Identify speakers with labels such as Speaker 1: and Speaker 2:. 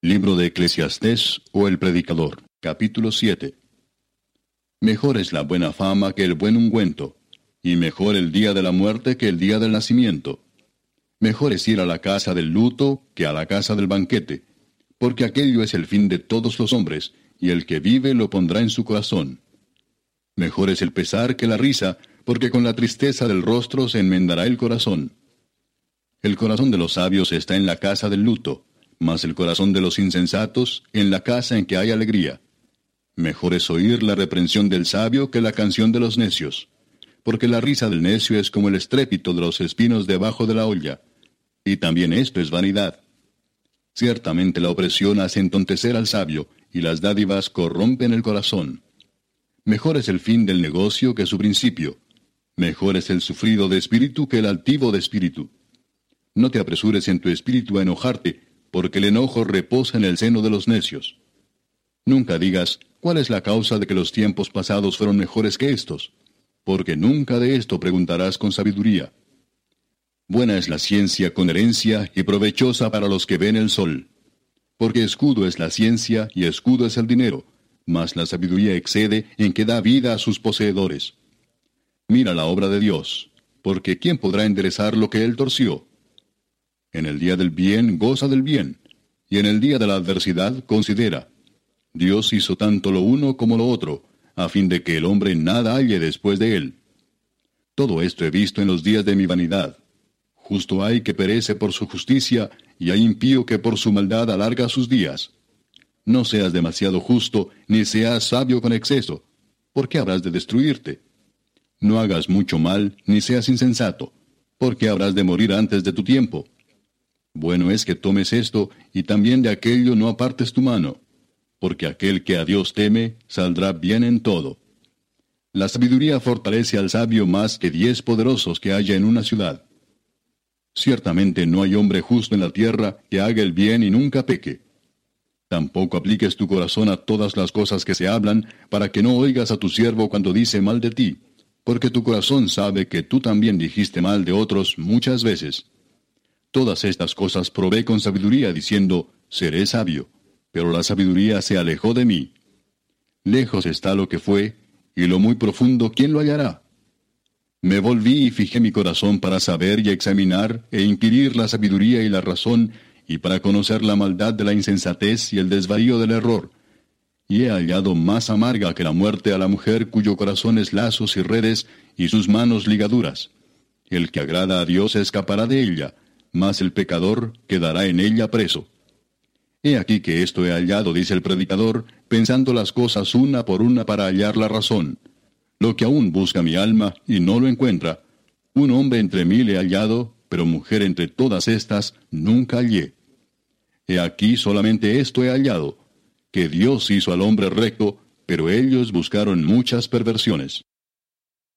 Speaker 1: Libro de Eclesiastés o El Predicador, capítulo 7. Mejor es la buena fama que el buen ungüento, y mejor el día de la muerte que el día del nacimiento. Mejor es ir a la casa del luto que a la casa del banquete, porque aquello es el fin de todos los hombres, y el que vive lo pondrá en su corazón. Mejor es el pesar que la risa, porque con la tristeza del rostro se enmendará el corazón. El corazón de los sabios está en la casa del luto, mas el corazón de los insensatos en la casa en que hay alegría. Mejor es oír la reprensión del sabio que la canción de los necios, porque la risa del necio es como el estrépito de los espinos debajo de la olla, y también esto es vanidad. Ciertamente la opresión hace entontecer al sabio, y las dádivas corrompen el corazón. Mejor es el fin del negocio que su principio. Mejor es el sufrido de espíritu que el altivo de espíritu. No te apresures en tu espíritu a enojarte, porque el enojo reposa en el seno de los necios. Nunca digas, ¿cuál es la causa de que los tiempos pasados fueron mejores que estos? Porque nunca de esto preguntarás con sabiduría. Buena es la ciencia con herencia y provechosa para los que ven el sol. Porque escudo es la ciencia y escudo es el dinero, mas la sabiduría excede en que da vida a sus poseedores. Mira la obra de Dios, porque ¿quién podrá enderezar lo que él torció? En el día del bien goza del bien, y en el día de la adversidad considera. Dios hizo tanto lo uno como lo otro, a fin de que el hombre nada halle después de él. Todo esto he visto en los días de mi vanidad. Justo hay que perece por su justicia, y hay impío que por su maldad alarga sus días. No seas demasiado justo, ni seas sabio con exceso, porque habrás de destruirte. No hagas mucho mal, ni seas insensato, porque habrás de morir antes de tu tiempo. Bueno es que tomes esto, y también de aquello no apartes tu mano, porque aquel que a Dios teme, saldrá bien en todo. La sabiduría fortalece al sabio más que 10 poderosos que haya en una ciudad. Ciertamente no hay hombre justo en la tierra que haga el bien y nunca peque. Tampoco apliques tu corazón a todas las cosas que se hablan, para que no oigas a tu siervo cuando dice mal de ti, porque tu corazón sabe que tú también dijiste mal de otros muchas veces. Todas estas cosas probé con sabiduría, diciendo, seré sabio, pero la sabiduría se alejó de mí. Lejos está lo que fue, y lo muy profundo, ¿quién lo hallará? Me volví y fijé mi corazón para saber y examinar e inquirir la sabiduría y la razón, y para conocer la maldad de la insensatez y el desvarío del error. Y he hallado más amarga que la muerte a la mujer cuyo corazón es lazos y redes, y sus manos ligaduras. El que agrada a Dios escapará de ella, mas el pecador quedará en ella preso. He aquí que esto he hallado, dice el predicador, pensando las cosas una por una para hallar la razón. Lo que aún busca mi alma y no lo encuentra. Un hombre entre 1000 he hallado, pero mujer entre todas estas nunca hallé. He aquí solamente esto he hallado, que Dios hizo al hombre recto, pero ellos buscaron muchas perversiones.